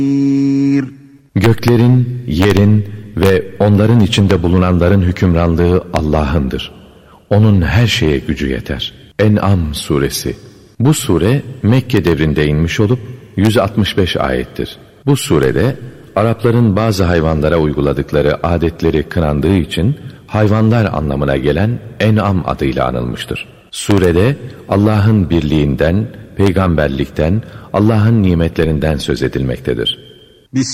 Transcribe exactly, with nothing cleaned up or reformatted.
Göklerin, yerin ve onların içinde bulunanların hükümranlığı Allah'ındır. Onun her şeye gücü yeter. En'am suresi. Bu sure Mekke devrinde inmiş olup yüz altmış beş ayettir. Bu surede Arapların bazı hayvanlara uyguladıkları adetleri kınandığı için hayvanlar anlamına gelen En'am adıyla anılmıştır. Surede Allah'ın birliğinden, peygamberlikten, Allah'ın nimetlerinden söz edilmektedir.